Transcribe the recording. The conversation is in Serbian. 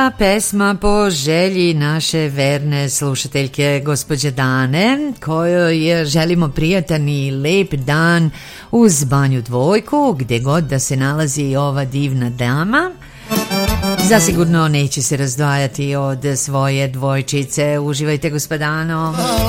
Pesma po želji naše verne slušateljke gospođe Dane, kojoj želimo prijatan i lep dan uz Banju Dvojku, gdje god da se nalazi ova divna dama. Zasigurno neće se razdvajati od svoje dvojčice. Uživajte, gospodano.